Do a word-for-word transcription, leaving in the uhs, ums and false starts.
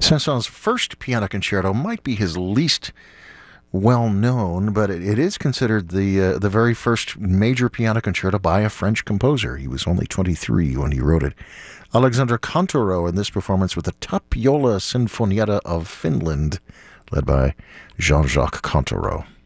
Saint-Saëns' first piano concerto might be his least well known, but it, it is considered the uh, the very first major piano concerto by a French composer. He was only twenty-three when he wrote it. Alexandre Contoro in this performance with the Tapiola Sinfonietta of Finland, led by Jean-Jacques Contoro.